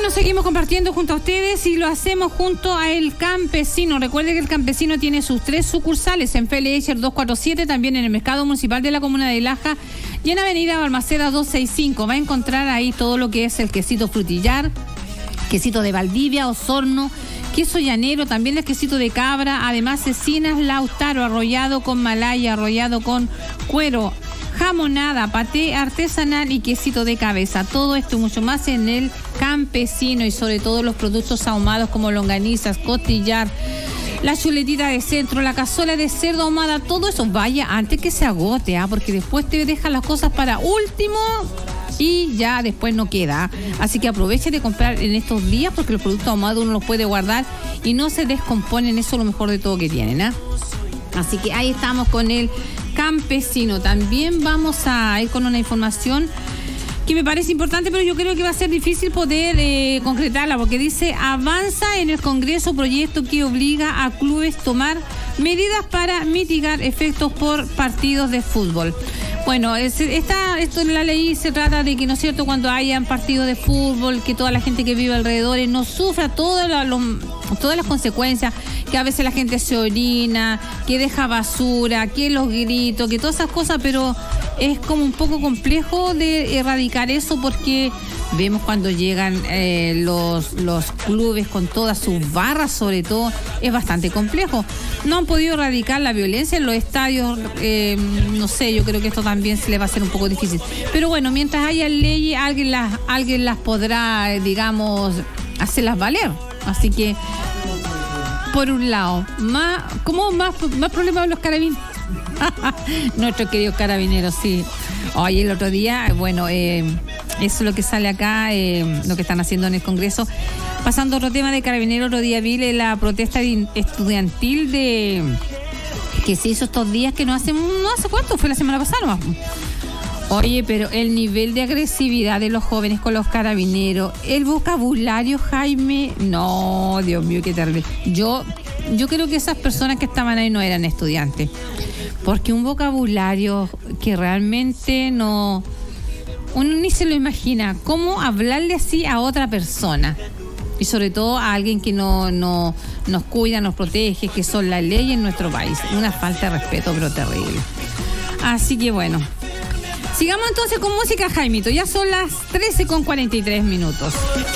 Bueno, seguimos compartiendo junto a ustedes y lo hacemos junto a El Campesino. Recuerde que El Campesino tiene sus 3 sucursales en Felecher 247, también en el Mercado Municipal de la Comuna de Laja y en Avenida Balmaceda 265. Va a encontrar ahí todo lo que es el quesito frutillar, quesito de Valdivia, Osorno, queso llanero, también el quesito de cabra, además cecinas Lautaro, arrollado con malaya, arrollado con cuero, jamonada, paté artesanal y quesito de cabeza. Todo esto y mucho más en El Campesino, y sobre todo los productos ahumados como longanizas, costillar, la chuletita de centro, la cazuela de cerdo ahumada, todo eso vaya antes que se agote, porque después te dejan las cosas para último y ya después no queda. Así que aproveche de comprar en estos días, porque los productos ahumados uno los puede guardar y no se descomponen. Eso es lo mejor de todo que tienen, Así que ahí estamos con El Campesino. También vamos a ir con una información que me parece importante, pero yo creo que va a ser difícil poder concretarla, porque dice: avanza en el Congreso proyecto que obliga a clubes a tomar medidas para mitigar efectos por partidos de fútbol. Bueno, esto en la ley se trata de que, ¿no es cierto?, cuando hayan partidos de fútbol, que toda la gente que vive alrededor no sufra todas las consecuencias, que a veces la gente se orina, que deja basura, que los gritos, que todas esas cosas, pero es como un poco complejo de erradicar eso, porque vemos cuando llegan los clubes con todas sus barras, sobre todo, es bastante complejo. No han podido erradicar la violencia en los estadios, no sé, yo creo que esto también se le va a hacer un poco difícil. Pero bueno, mientras haya leyes, alguien las podrá, digamos, hacerlas valer. Así que, por un lado, más problemas de los carabineros. Nuestros queridos carabineros, sí. Oye, el otro día, bueno, eso es lo que sale acá, lo que están haciendo en el Congreso. Pasando a otro tema de carabineros, otro día vi la protesta estudiantil que se hizo estos días, que no hace cuánto, fue la semana pasada nomás. Oye, pero el nivel de agresividad de los jóvenes con los carabineros, el vocabulario, Jaime, no, Dios mío, qué terrible. Yo creo que esas personas que estaban ahí no eran estudiantes, porque un vocabulario que realmente uno ni se lo imagina, cómo hablarle así a otra persona, y sobre todo a alguien que no nos cuida, nos protege, que son la ley en nuestro país. Una falta de respeto, pero terrible. Así que bueno, sigamos entonces con música, Jaimito. Ya son las 13:43.